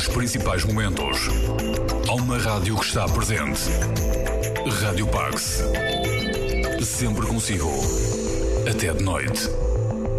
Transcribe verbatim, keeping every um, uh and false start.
os principais momentos. Há uma rádio que está presente. Rádio Pax. Sempre consigo. Até de noite.